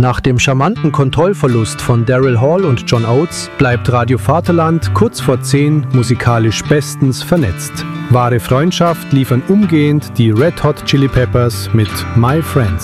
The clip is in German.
Nach dem charmanten Kontrollverlust von Daryl Hall und John Oates bleibt Radio Vaterland kurz vor 10 musikalisch bestens vernetzt. Wahre Freundschaft liefern umgehend die Red Hot Chili Peppers mit My Friends.